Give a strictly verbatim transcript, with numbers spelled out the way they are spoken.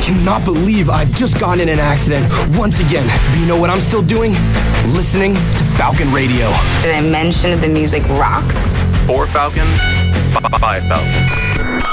cannot believe I've just gotten in an accident once again. But you know what I'm still doing? Listening to Falcon Radio. Did I mention that the music rocks? For Falcon, by Falcon.